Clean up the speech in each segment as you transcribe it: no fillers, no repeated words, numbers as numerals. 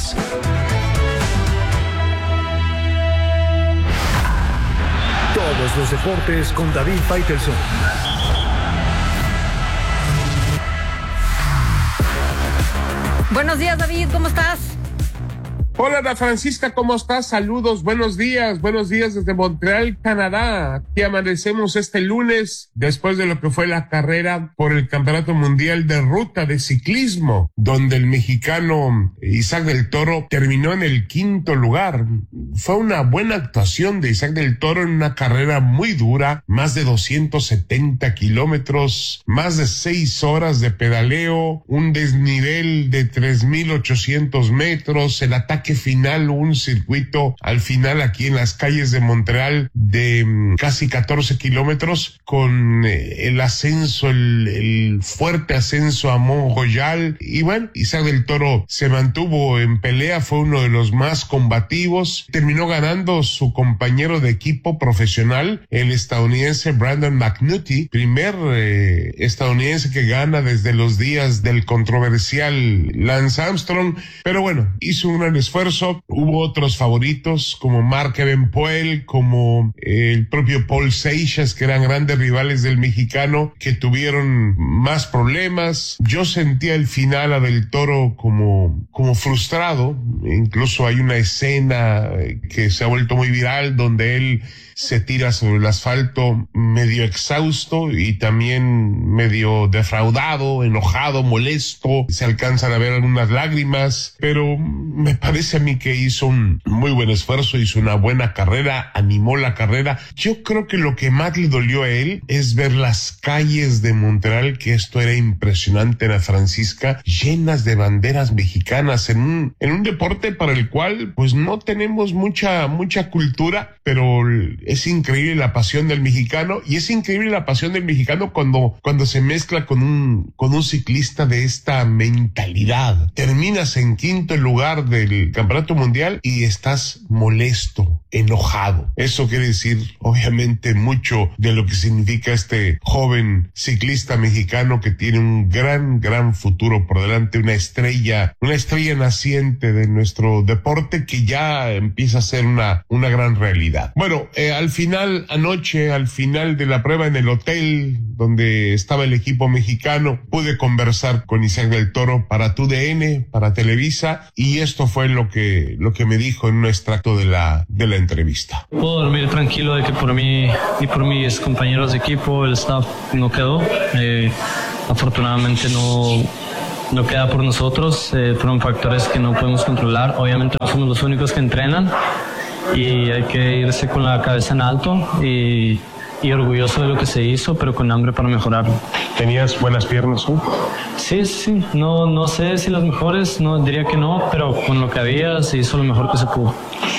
deportes. Todos los deportes con David Faitelson. Buenos días, David, ¿cómo estás? Hola, Ana Francisca, ¿cómo estás? Saludos, buenos días desde Montreal, Canadá. Aquí amanecemos este lunes después de lo que fue la carrera por el Campeonato Mundial de Ruta de Ciclismo, donde el mexicano Isaac del Toro terminó en el 5º lugar. Fue una buena actuación de Isaac del Toro en una carrera muy dura, más de 270 kilómetros, más de 6 horas de pedaleo, un desnivel de 3,800 metros, el ataque final, un circuito al final aquí en las calles de Montreal de casi 14 kilómetros con el ascenso, el fuerte ascenso a Mont Royal. Y bueno, Isaac del Toro se mantuvo en pelea, fue uno de los más combativos. Terminó ganando su compañero de equipo profesional, el estadounidense Brandon McNulty, primer estadounidense que gana desde los días del controversial Lance Armstrong. Pero bueno, hizo un gran esfuerzo. Hubo otros favoritos como Mark Evenepoel, como el propio Paul Seixas, que eran grandes rivales del mexicano, que tuvieron más problemas. Yo sentía el final a Del Toro como frustrado. Incluso hay una escena que se ha vuelto muy viral donde él se tira sobre el asfalto medio exhausto y también medio defraudado, enojado, molesto. Se alcanzan a ver algunas lágrimas, pero me parece a mí que hizo un muy buen esfuerzo, hizo una buena carrera, animó la carrera. Yo creo que lo que más le dolió a él es ver las calles de Montreal, que esto era impresionante, Ana Francisca, llenas de banderas mexicanas en un deporte para el cual pues no tenemos mucha cultura, pero es increíble la pasión del mexicano, y es increíble la pasión del mexicano cuando se mezcla con un ciclista de esta mentalidad. Terminas en 5º lugar del Campeonato Mundial y estás molesto, enojado. Eso quiere decir, obviamente, mucho de lo que significa este joven ciclista mexicano que tiene un gran futuro por delante, una estrella naciente de nuestro deporte que ya empieza a ser una gran realidad. Bueno, al final de la prueba en el hotel donde estaba el equipo mexicano, pude conversar con Isaac del Toro para TUDN, para Televisa, y esto fue lo que me dijo en un extracto de la entrevista. Puedo dormir tranquilo de que por mí y por mis compañeros de equipo, el staff no quedó. Afortunadamente no queda por nosotros. Fueron factores que no podemos controlar. Obviamente no somos los únicos que entrenan y hay que irse con la cabeza en alto y orgulloso de lo que se hizo, pero con hambre para mejorarlo. ¿Tenías buenas piernas, no? Sí. No sé si las mejores, no diría que no, pero con lo que había se hizo lo mejor que se pudo.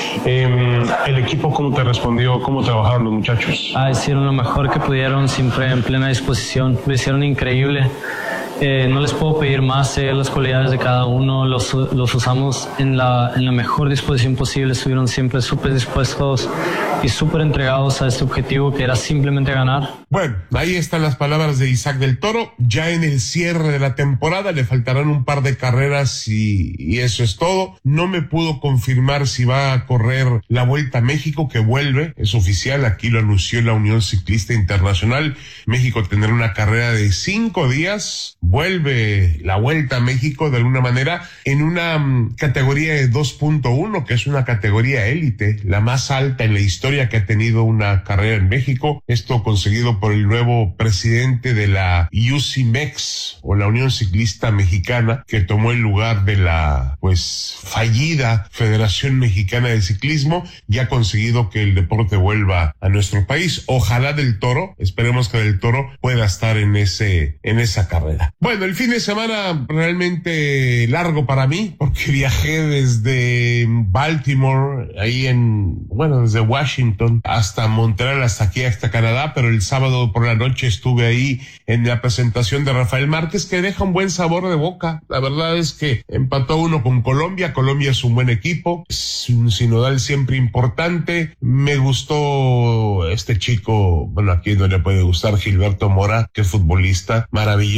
¿El equipo cómo te respondió? ¿Cómo trabajaron los muchachos? Hicieron lo mejor que pudieron, siempre en plena disposición. Lo hicieron increíble. No les puedo pedir más, las cualidades de cada uno, los usamos en la mejor disposición posible. Estuvieron siempre súper dispuestos y súper entregados a este objetivo, que era simplemente ganar. Bueno, ahí están las palabras de Isaac del Toro. Ya en el cierre de la temporada le faltarán un par de carreras y eso es todo. No me pudo confirmar si va a correr la Vuelta a México, que vuelve, es oficial, aquí lo anunció la Unión Ciclista Internacional. México tendrá una carrera de 5 días. Vuelve la Vuelta a México de alguna manera en una categoría de 2.1, que es una categoría élite, la más alta en la historia que ha tenido una carrera en México. Esto conseguido por el nuevo presidente de la UCMEX, o la Unión Ciclista Mexicana, que tomó el lugar de la fallida Federación Mexicana de Ciclismo, y ha conseguido que el deporte vuelva a nuestro país. Ojalá Del Toro, esperemos que Del Toro pueda estar en esa carrera. Bueno, el fin de semana realmente largo para mí, porque viajé desde Baltimore, desde Washington hasta Montreal, hasta aquí, hasta Canadá, pero el sábado por la noche estuve ahí en la presentación de Rafael Márquez, que deja un buen sabor de boca. La verdad es que empató 1 con Colombia. Colombia es un buen equipo, es un sinodal siempre importante. Me gustó este chico, aquí no le puede gustar, Gilberto Mora, que es futbolista maravilloso,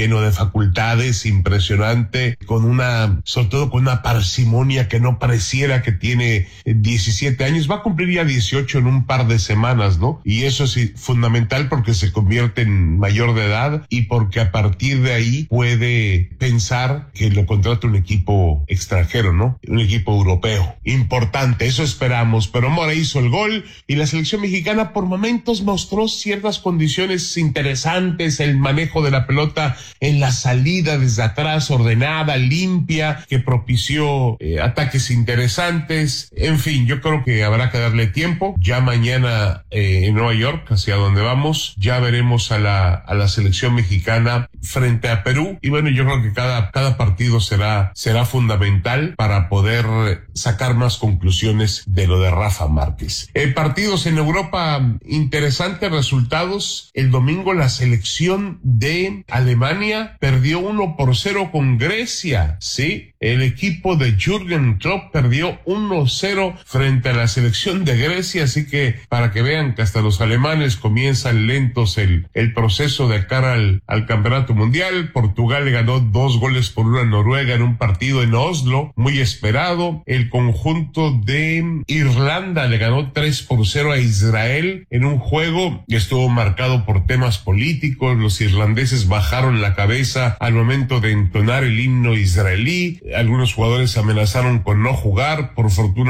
lleno de facultades, impresionante, sobre todo con una parsimonia que no pareciera que tiene 17 años, va a cumplir ya 18 en un par de semanas, ¿no? Y eso es fundamental porque se convierte en mayor de edad y porque a partir de ahí puede pensar que lo contrata un equipo extranjero, ¿no? Un equipo europeo. Importante, eso esperamos, pero Mora hizo el gol y la selección mexicana por momentos mostró ciertas condiciones interesantes, el manejo de la pelota en la salida desde atrás, ordenada, limpia, que propició ataques interesantes. En fin, yo creo que habrá que darle tiempo. Ya mañana en Nueva York, hacia donde vamos, ya veremos a la selección mexicana frente a Perú. Y bueno, yo creo que cada partido será fundamental para poder sacar más conclusiones de lo de Rafa Márquez. Partidos en Europa, interesantes resultados. El domingo la selección de Alemania perdió 1-0 con Grecia, ¿sí? El equipo de Jürgen Klopp perdió 1-0 frente a la selección de Grecia, así que para que vean que hasta los alemanes comienzan lentos el proceso de cara al campeonato mundial. Portugal le ganó 2-1 a Noruega en un partido en Oslo, muy esperado. El conjunto de Irlanda le ganó 3-0 a Israel en un juego que estuvo marcado por temas políticos. Los irlandeses bajaron la cabeza al momento de entonar el himno israelí. Algunos jugadores amenazaron con no jugar. Por fortuna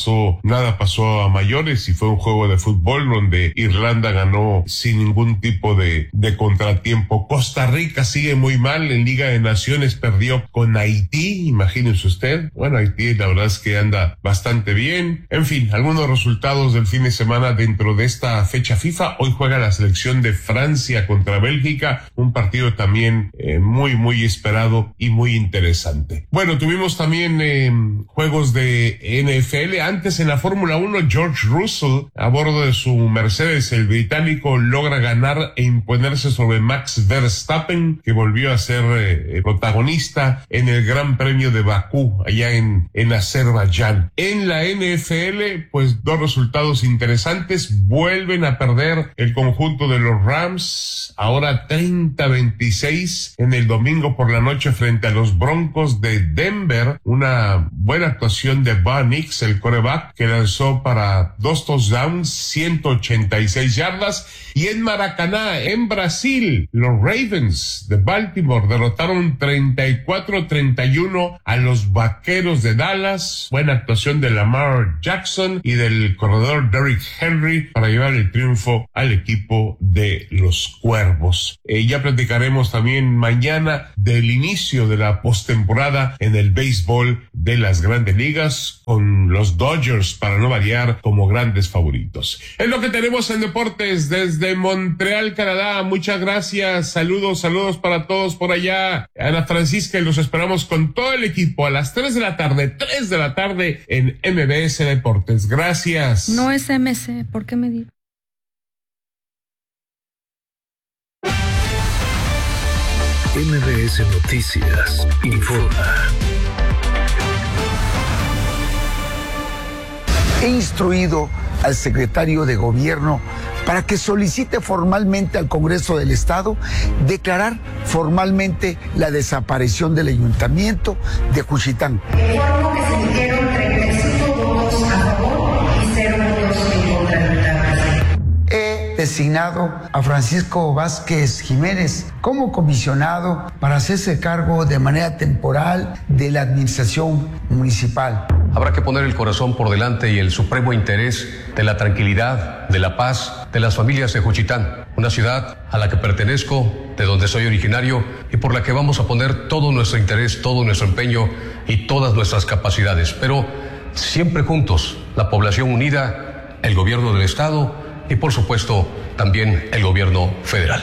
nada pasó a mayores y fue un juego de fútbol donde Irlanda ganó sin ningún tipo de contratiempo. Costa Rica sigue muy mal en Liga de Naciones, perdió con Haití, imagínense usted. Bueno, Haití la verdad es que anda bastante bien. En fin, algunos resultados del fin de semana dentro de esta fecha FIFA. Hoy juega la selección de Francia contra Bélgica, un partido también muy esperado y muy interesante. Bueno, tuvimos también juegos de NFL. Antes en la Fórmula 1, George Russell, a bordo de su Mercedes, el británico, logra ganar e imponerse sobre Max Verstappen, que volvió a ser protagonista en el Gran Premio de Bakú, allá en Azerbaiyán. En la NFL, pues 2 resultados interesantes. Vuelven a perder el conjunto de los Rams, ahora 30-26 en el domingo por la noche frente a los Broncos de Denver. Una buena actuación de Bo Nix, el quarterback, que lanzó para 2 touchdowns, 186 yardas. Y en Maracaná, en Brasil, los Ravens de Baltimore derrotaron 34-31 a los Vaqueros de Dallas. Buena actuación de Lamar Jackson y del corredor Derrick Henry para llevar el triunfo al equipo de los Cuervos. Ya platicaremos también mañana del inicio de la postemporada en el béisbol de las Grandes Ligas, con los Dodgers, para no variar, como grandes favoritos. Es lo que tenemos en deportes desde Montreal, Canadá. Muchas gracias. Saludos para todos por allá. Ana Francisca, y los esperamos con todo el equipo a las 3 de la tarde en MBS Deportes. Gracias. No es MC, ¿por qué me digo? MBS Noticias informa. He instruido al secretario de Gobierno para que solicite formalmente al Congreso del Estado declarar formalmente la desaparición del ayuntamiento de Juchitán. Informo que se emitieron 35 votos a favor y 0 votos en contra del dictamen. He designado a Francisco Vázquez Jiménez como comisionado para hacerse cargo de manera temporal de la administración municipal. Habrá que poner el corazón por delante y el supremo interés de la tranquilidad, de la paz, de las familias de Juchitán, una ciudad a la que pertenezco, de donde soy originario y por la que vamos a poner todo nuestro interés, todo nuestro empeño y todas nuestras capacidades. Pero siempre juntos, la población unida, el gobierno del Estado y, por supuesto, también el gobierno federal.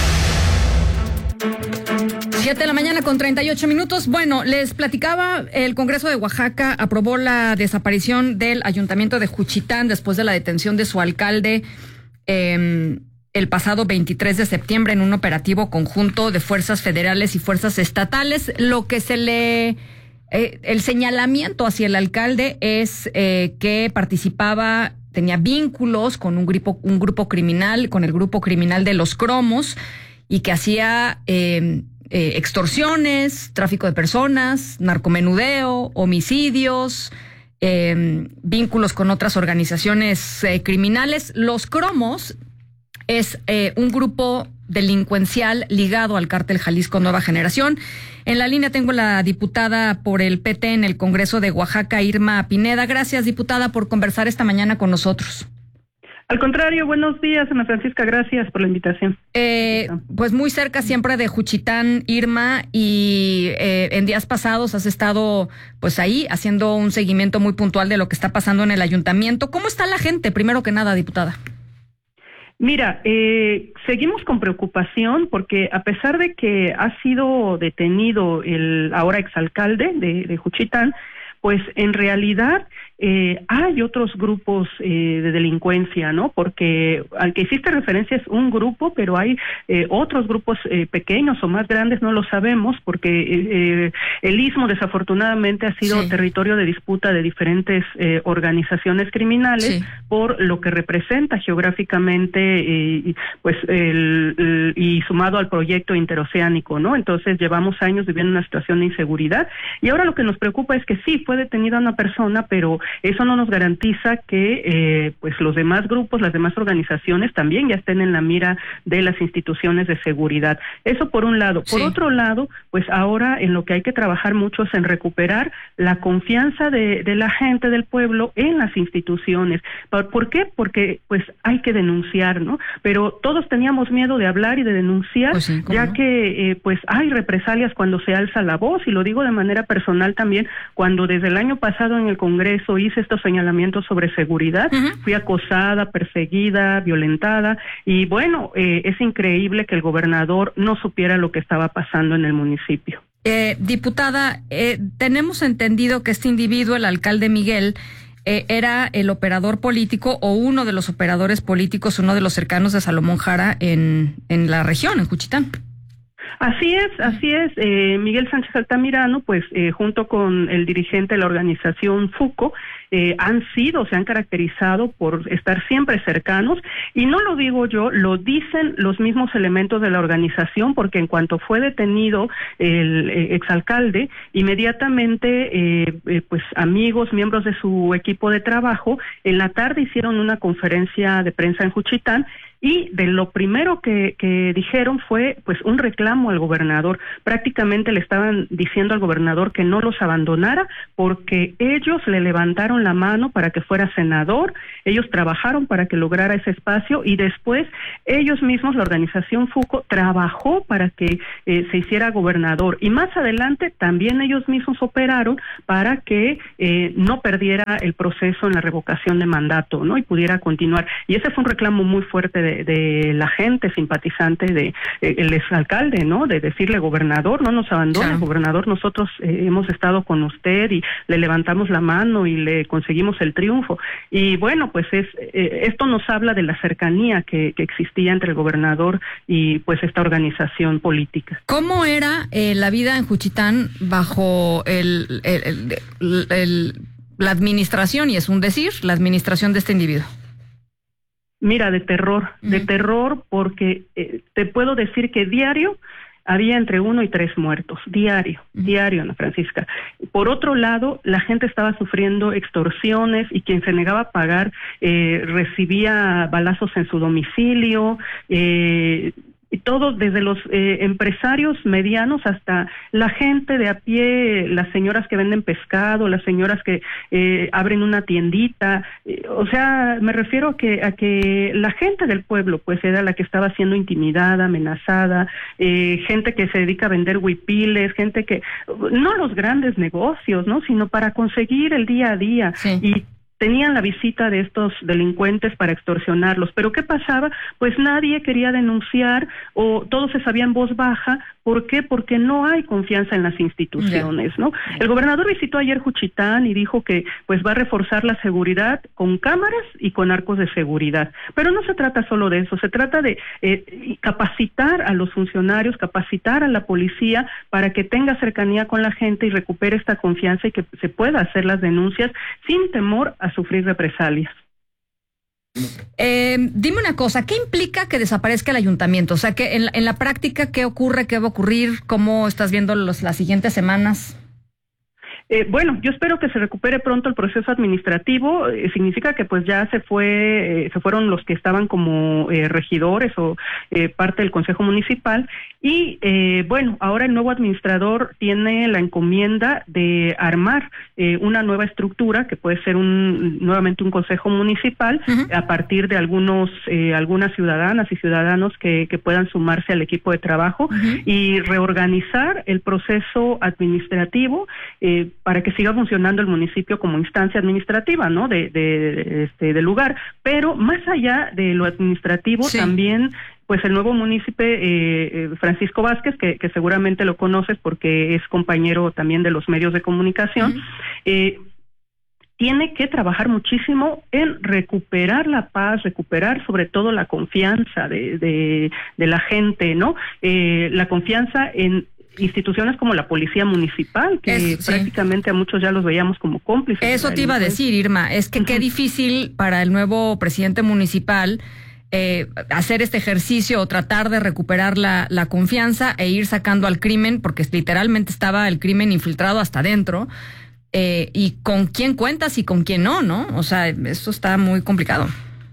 7:38 a.m. Bueno, les platicaba, el Congreso de Oaxaca aprobó la desaparición del ayuntamiento de Juchitán después de la detención de su alcalde el pasado 23 de septiembre en un operativo conjunto de fuerzas federales y fuerzas estatales. Lo que el señalamiento hacia el alcalde es que tenía vínculos con un grupo criminal, con el grupo criminal de los Cromos, y que hacía extorsiones, tráfico de personas, narcomenudeo, homicidios, vínculos con otras organizaciones criminales. Los Cromos es un grupo delincuencial ligado al cártel Jalisco Nueva Generación. En la línea tengo la diputada por el PT en el Congreso de Oaxaca, Irma Pineda. Gracias, diputada, por conversar esta mañana con nosotros. Al contrario, buenos días, Ana Francisca, gracias por la invitación. Pues muy cerca siempre de Juchitán, Irma, y en días pasados has estado pues ahí haciendo un seguimiento muy puntual de lo que está pasando en el ayuntamiento. ¿Cómo está la gente, primero que nada, diputada? Mira, seguimos con preocupación porque a pesar de que ha sido detenido el ahora exalcalde de Juchitán, pues en realidad hay otros grupos de delincuencia, ¿no? Porque al que hiciste referencia es un grupo, pero hay otros grupos pequeños o más grandes, no lo sabemos, porque el Istmo desafortunadamente ha sido territorio de disputa de diferentes organizaciones criminales por lo que representa geográficamente, pues y sumado al proyecto interoceánico, ¿no? Entonces llevamos años viviendo una situación de inseguridad y ahora lo que nos preocupa es que sí, fue detenida una persona, pero eso no nos garantiza que pues los demás grupos, las demás organizaciones también ya estén en la mira de las instituciones de seguridad. Eso por un lado. Por otro lado, pues ahora en lo que hay que trabajar mucho es en recuperar la confianza de la gente del pueblo en las instituciones. ¿Por qué? Porque pues hay que denunciar, ¿no? Pero todos teníamos miedo de hablar y de denunciar, pues ya que pues hay represalias cuando se alza la voz, y lo digo de manera personal también, cuando desde el año pasado en el Congreso hice estos señalamientos sobre seguridad, fui acosada, perseguida, violentada, y bueno, es increíble que el gobernador no supiera lo que estaba pasando en el municipio. Diputada, tenemos entendido que este individuo, el alcalde Miguel, era el operador político o uno de los operadores políticos, uno de los cercanos de Salomón Jara en la región, en Juchitán. Así es, Miguel Sánchez Altamirano, pues junto con el dirigente de la organización FUCO, se han caracterizado por estar siempre cercanos, y no lo digo yo, lo dicen los mismos elementos de la organización, porque en cuanto fue detenido el exalcalde, inmediatamente pues amigos, miembros de su equipo de trabajo, en la tarde hicieron una conferencia de prensa en Juchitán, y de lo primero que dijeron fue pues un reclamo al gobernador. Prácticamente le estaban diciendo al gobernador que no los abandonara porque ellos le levantaron la mano para que fuera senador, ellos trabajaron para que lograra ese espacio y después ellos mismos, la organización FUCO, trabajó para que se hiciera gobernador, y más adelante también ellos mismos operaron para que no perdiera el proceso en la revocación de mandato, ¿no? Y pudiera continuar. Y ese fue un reclamo muy fuerte de la gente simpatizante de el exalcalde, ¿no? De decirle, gobernador, no nos abandone, gobernador, nosotros hemos estado con usted y le levantamos la mano y le conseguimos el triunfo. Y bueno, pues esto nos habla de la cercanía que existía entre el gobernador y pues esta organización política. ¿Cómo era la vida en Juchitán bajo la administración, y es un decir, la administración de este individuo? Mira, de terror porque te puedo decir que diario había entre 1 y 3 muertos, diario, Ana Francisca. Por otro lado, la gente estaba sufriendo extorsiones y quien se negaba a pagar recibía balazos en su domicilio, y todo desde los empresarios medianos hasta la gente de a pie, las señoras que venden pescado, las señoras que abren una tiendita, o sea, me refiero a que la gente del pueblo pues era la que estaba siendo intimidada, amenazada, gente que se dedica a vender huipiles, gente que, no los grandes negocios, ¿no? Sino para conseguir el día a día, y tenían la visita de estos delincuentes para extorsionarlos. ¿Pero qué pasaba? Pues nadie quería denunciar, o todos se sabía en voz baja. ¿Por qué? Porque no hay confianza en las instituciones, ¿no? El gobernador visitó ayer Juchitán y dijo que pues va a reforzar la seguridad con cámaras y con arcos de seguridad. Pero no se trata solo de eso, se trata de capacitar a los funcionarios, capacitar a la policía para que tenga cercanía con la gente y recupere esta confianza y que se pueda hacer las denuncias sin temor a sufrir represalias. Dime una cosa, ¿qué implica que desaparezca el ayuntamiento? O sea, que en la práctica, ¿qué ocurre? ¿Qué va a ocurrir? ¿Cómo estás viendo las siguientes semanas? Bueno, yo espero que se recupere pronto el proceso administrativo. Significa que pues ya se fueron los que estaban como regidores o parte del Consejo Municipal y bueno, ahora el nuevo administrador tiene la encomienda de armar una nueva estructura que puede ser nuevamente un Consejo Municipal a partir de algunas ciudadanas y ciudadanos que puedan sumarse al equipo de trabajo y reorganizar el proceso administrativo para que siga funcionando el municipio como instancia administrativa, ¿no? De lugar, pero más allá de lo administrativo también pues el nuevo municipio Francisco Vázquez, que seguramente lo conoces porque es compañero también de los medios de comunicación, tiene que trabajar muchísimo en recuperar la paz, recuperar sobre todo la confianza de la gente, ¿no? La confianza en instituciones como la Policía Municipal, que prácticamente a muchos ya los veíamos como cómplices. Eso te iba a decir, Irma, es que qué difícil para el nuevo presidente municipal hacer este ejercicio o tratar de recuperar la confianza e ir sacando al crimen, porque literalmente estaba el crimen infiltrado hasta adentro, y con quién cuentas y con quién no, ¿no? O sea, eso está muy complicado.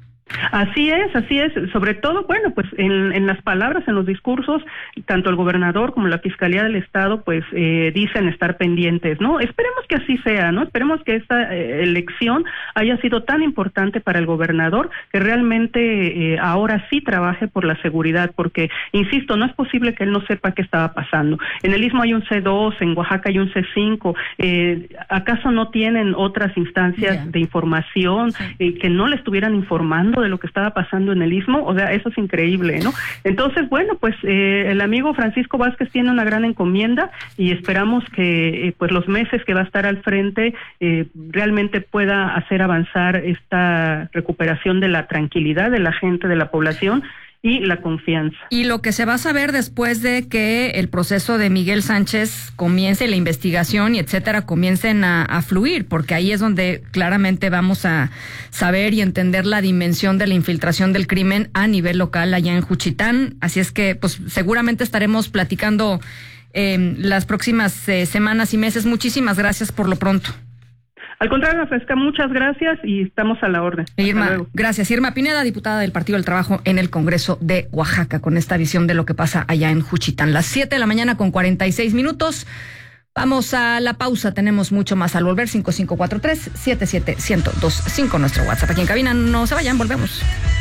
Así es, sobre todo, bueno, pues en las palabras, en los discursos, tanto el gobernador como la Fiscalía del Estado, pues dicen estar pendientes, ¿no? Esperemos que así sea, ¿no? Esperemos que esta elección haya sido tan importante para el gobernador que realmente ahora sí trabaje por la seguridad, porque, insisto, no es posible que él no sepa qué estaba pasando. En el Istmo hay un C2, en Oaxaca hay un C5, ¿acaso no tienen otras instancias de información que no le estuvieran informando de lo que estaba pasando en el Istmo? O sea, eso es increíble, ¿no? Entonces, bueno, pues el amigo Francisco Vázquez tiene una gran encomienda y esperamos que pues los meses que va a estar al frente realmente pueda hacer avanzar esta recuperación de la tranquilidad de la gente, de la población y la confianza. Y lo que se va a saber después de que el proceso de Miguel Sánchez comience, la investigación y etcétera, comiencen a fluir, porque ahí es donde claramente vamos a saber y entender la dimensión de la infiltración del crimen a nivel local allá en Juchitán. Así es que pues seguramente estaremos platicando las próximas semanas y meses. Muchísimas gracias por lo pronto. Al contrario, Fresca, muchas gracias y estamos a la orden. Irma, gracias. Irma Pineda, diputada del Partido del Trabajo en el Congreso de Oaxaca, con esta visión de lo que pasa allá en Juchitán. Las 7 de la mañana con 46 minutos. Vamos a la pausa, tenemos mucho más al volver. 5543-77-1025, nuestro WhatsApp aquí en cabina. No se vayan, volvemos.